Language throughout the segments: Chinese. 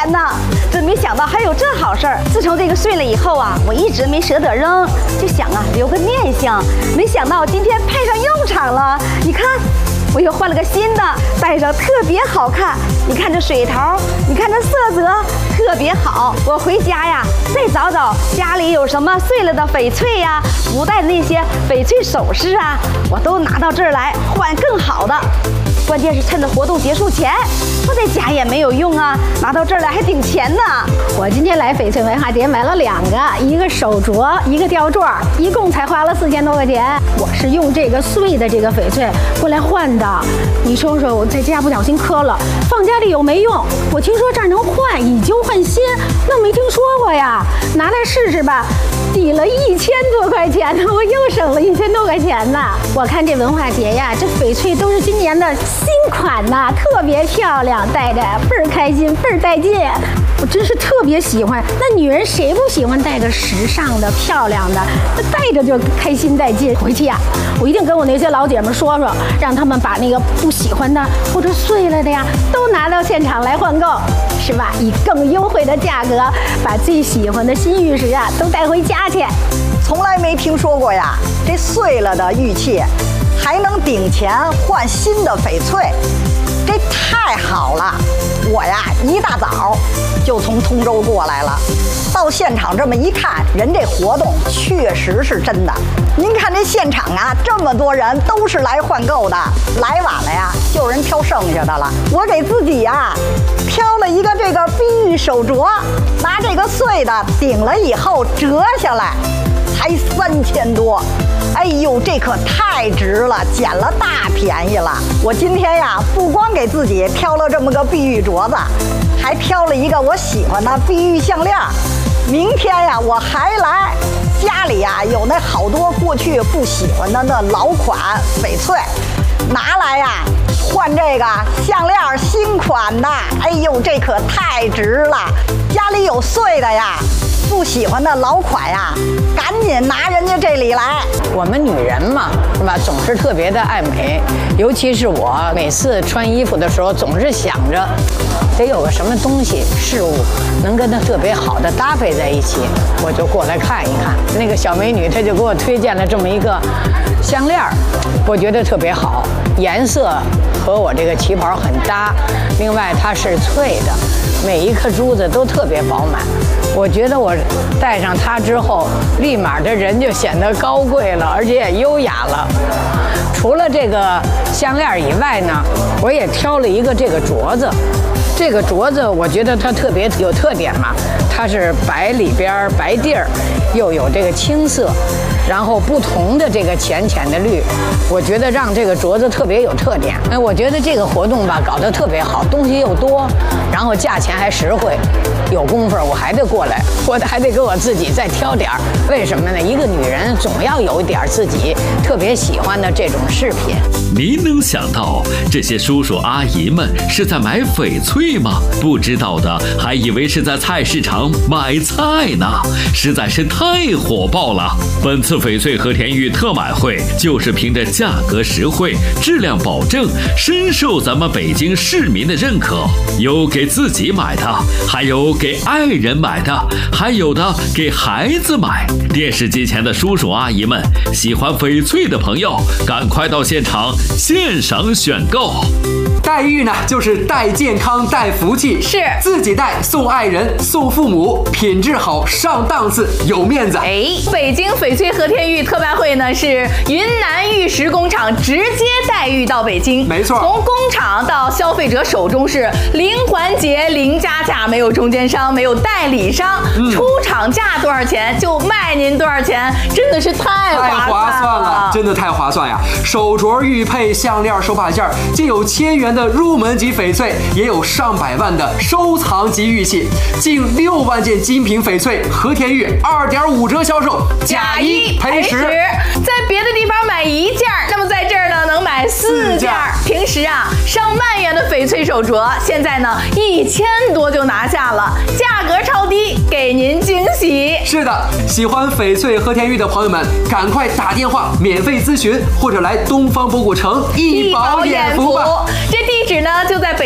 钱呢。真没想到还有这好事儿。自从这个碎了以后啊，我一直没舍得扔，就想啊留个念想。没想到今天派上用场了，你看。我又换了个新的，戴上特别好看。你看这水头，你看这色泽，特别好。我回家呀，再找找家里有什么碎了的翡翠呀，不戴的那些翡翠首饰啊，我都拿到这儿来换更好的。关键是趁着活动结束前，放在家也没有用啊，拿到这儿来还顶钱呢。 我今天来翡翠文化节买了2个，一个手镯，一个吊坠，一共才花了4000多块钱。我是用这个碎的这个翡翠过来换的。你说说，我在家不小心磕了，放家里有没用？我听说这儿能换，以旧换新，那没听说过呀。拿来试试吧。抵了1000多块钱呢，我又省了1000多块钱呢。我看这文化节呀，这翡翠都是今年的新款呐，特别漂亮，戴着倍儿开心，倍儿带劲。我真是特别喜欢。那女人谁不喜欢戴个时尚的、漂亮的？那戴着就开心带劲。回去呀，我一定跟我那些老姐们说说，让他们把那个不喜欢的或者碎了的呀，都拿到现场来换购，是吧？以更优惠的价格，把最喜欢的新玉石啊都带回家去。 从来没听说过呀，这碎了的玉器还能顶钱换新的翡翠，这太好了！我呀一大早就从通州过来了，到现场这么一看，人这活动确实是真的。您看这现场啊，这么多人都是来换购的，来晚了呀，就有人挑剩下的了。我给自己呀挑了一个这个碧玉手镯，拿这个碎的顶了以后折下来，才3000多。哎呦，这可太值了，捡了大便宜了！我今天呀，不光给自己挑了这么个碧玉镯子，还挑了一个我喜欢的碧玉项链。明天呀，我还来，家里呀有那好多过去不喜欢的那老款翡翠，拿来呀换这个项链新款的。哎呦，这可太值了！家里有碎的呀，不喜欢的老款呀，赶紧拿人家这里来。 我们女人嘛，是吧？总是特别的爱美，尤其是我每次穿衣服的时候，总是想着得有个什么东西事物能跟它特别好的搭配在一起，我就过来看一看。那个小美女她就给我推荐了这么一个项链，我觉得特别好，颜色和我这个旗袍很搭，另外它是脆的，每一颗珠子都特别饱满。我觉得我戴上它之后，立马这人就显得高贵了，而且也优雅了。除了这个项链以外呢，我也挑了一个这个镯子。这个镯子我觉得它特别有特点嘛，它是白里边白地儿，又有这个青色，然后不同的这个浅浅的绿，我觉得让这个镯子特别有特点。哎，我觉得这个活动吧搞得特别好，东西又多，然后价钱还实惠。有功夫我还得过来，我还得给我自己再挑点儿。为什么呢？一个女人总要有一点自己特别喜欢的这种饰品。 您能想到这些叔叔阿姨们是在买翡翠吗？不知道的还以为是在菜市场买菜呢，实在是太火爆了。本次翡翠和田玉特买会就是凭着价格实惠、质量保证，深受咱们北京市民的认可。有给自己买的，还有给爱人买的，还有的给孩子买。电视机前的叔叔阿姨们，喜欢翡翠的朋友，赶快到现场现赏选购。 戴玉呢，就是带健康、带福气， 是自己戴送爱人、送父母，品质好、上档次、有面子。 哎，北京翡翠和田玉特卖会呢，是云南玉石工厂直接带玉到北京， 没错， 从工厂到消费者手中是零环节、零加价，没有中间商，没有代理商，出厂价多少钱就卖您多少钱，真的是太划算了， 真的太划算呀！手镯、玉佩、项链、手把件，既有1000元的入门级翡翠，也有上百万的收藏级玉器，近6万件精品翡翠和田玉2.5折销售，假1赔10。 在别的地方买1件，那么在这儿呢能买4件。平时啊上万元的翡翠手镯，现在呢1000多就拿下了，价格超低，给您惊喜。 是的，喜欢翡翠和田玉的朋友们，赶快打电话免费咨询，或者来东方博古城一宝眼福吧。 这地址呢就在北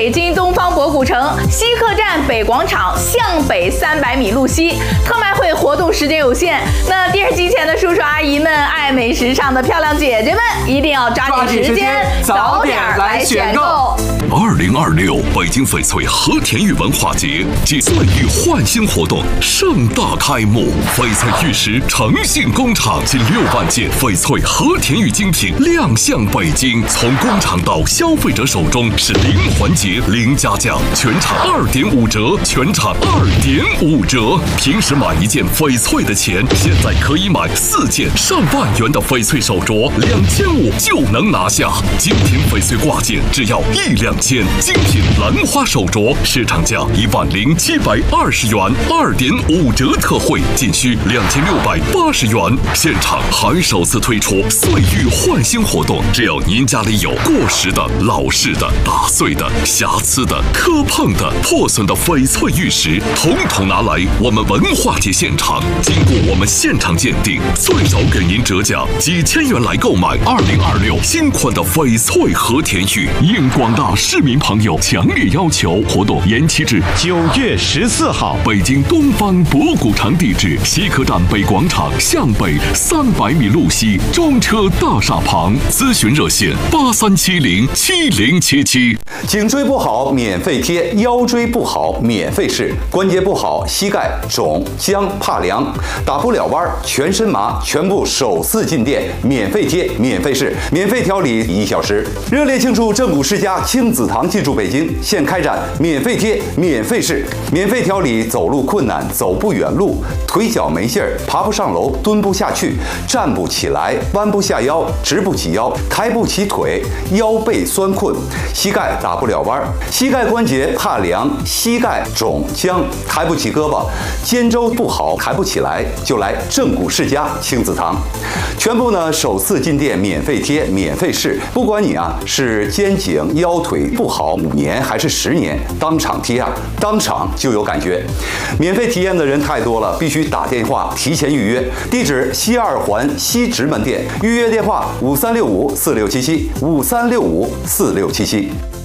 北京东方博古城西客站北广场向北300米路西。特卖会活动时间有限，那电视机前的叔叔阿姨们、爱美时尚的漂亮姐姐们，一定要抓紧时间，早点来选购。 2026北京翡翠和田玉文化节暨岁玉焕新活动盛大开幕，翡翠玉石诚信工厂近6万件翡翠和田玉精品亮相北京，从工厂到消费者手中是零环节零加价，全场2.5折，全场2.5折。平时买一件翡翠的钱，现在可以买4件上万元的翡翠手镯，2500就能拿下。精品翡翠挂件只要1两件，精品兰花手镯市场价10720元，2.5折特惠，仅需2680元。现场还首次推出岁玉焕新活动，只要您家里有过时的、老式的、打碎的、瑕疵的、磕碰的、破损的翡翠玉石，统统拿来我们文化节现场，经过我们现场鉴定，最少给您折价几千元来购买2026新款的翡翠和田玉。应广大市民朋友强烈要求，活动延期至 9月14号。 北京东方博古城地址：西客站北广场向北300米路西，中车大厦旁。咨询热线83707077。 颈椎不好免费贴，腰椎不好免费试，关节不好、膝盖肿、僵、怕凉、打不了弯、全身麻，全部首次进店免费贴、免费试、免费调理1小时。热烈庆祝正骨世家亲子堂进驻北京，现开展免费贴、免费试、免费调理走路困难、走不远路、腿脚没劲儿、爬不上楼、蹲不下去、站不起来、弯不下腰、直不起腰、抬不起腿、腰背酸困、膝盖打不了弯、膝盖关节怕凉、膝盖肿僵、抬不起胳膊、肩周不好抬不起来，就来正骨世家亲子堂。全部呢首次进店免费贴、免费试，不管你是肩颈腰腿不好5年还是10年，当场贴当场就有感觉。免费体验的人太多了，必须打电话提前预约。地址：西2环西直门店，预约电话5365467753654677。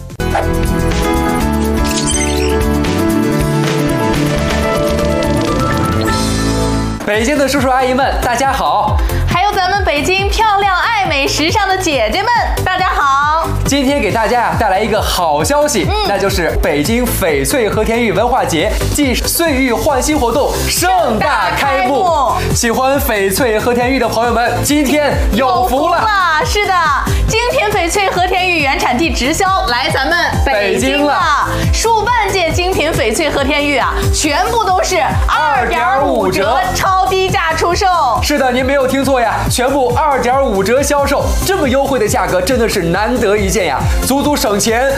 北京的叔叔阿姨们，大家好！ 还有咱们北京漂亮、爱美、时尚的姐姐们，大家好！ 今天给大家带来一个好消息，那就是北京翡翠和田玉文化节暨岁玉焕新活动盛大开幕。喜欢翡翠和田玉的朋友们，今天有福了！ 是的，精品翡翠和田玉原产地直销来咱们北京了，数万件精品翡翠和田玉全部都是2.5折超低价出售。 是的，您没有听错呀，全部2.5折销售，这么优惠的价格真的是难得一见呀，足足省钱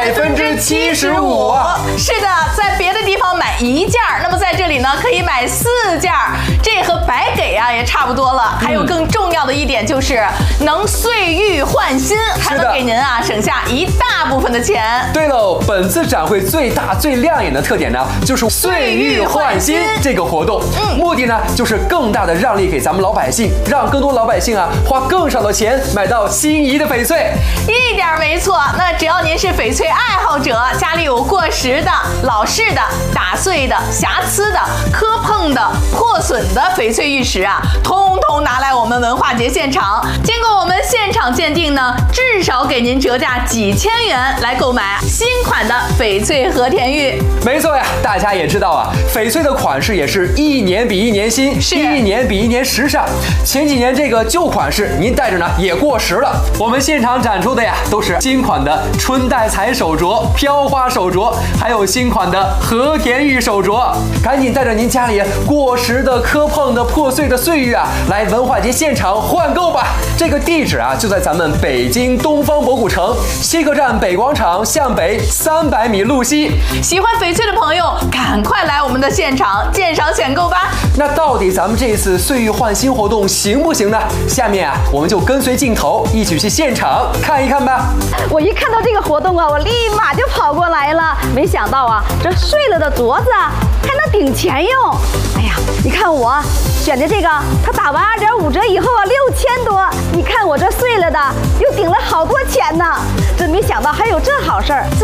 75%啊！ 是的，在别的地方买1件，那么在这里呢可以买4件，这和白给也差不多了。还有更重要的一点就是能岁玉焕新，还能给您省下一大部分的钱。 对喽，本次展会最大最亮眼的特点呢，就是岁玉焕新这个活动，目的呢就是更大的让利给咱们老百姓，让更多老百姓花更少的钱买到心仪的翡翠。 一点没错，那只要您是翡翠爱好者，家里有过时的、老式的、打碎的、瑕疵的、磕碰的、破损的翡翠玉石通通拿来我们文化节现场，经过我们现场鉴定呢，至少给您折价几千元来购买新款的翡翠和田玉。 没错呀，大家也知道翡翠的款式也是一年比一年新，一年比一年时尚。前几年这个旧款式您戴着呢也过时了，我们现场展出的都是新款的春带彩手镯、飘花手镯，还有新款的和田玉手镯。赶紧带着您家里过时的、磕碰的、破碎的岁玉来文化节现场换购吧。这个地址就在咱们北京东方博古城西客站北广场向北300米路西。 喜欢翡翠的朋友，赶快来我们的现场鉴赏选购吧。 那到底咱们这次岁玉焕新活动行不行呢？下面我们就跟随镜头一起去现场看一看吧。 我一看到这个活动我立马就跑过来了。没想到这碎了的镯子还能顶钱用。哎呀，你看我选的这个，它打完2.5折以后6000多。你看我这碎了的，又顶了好多钱呢。真没想到还有这好事儿。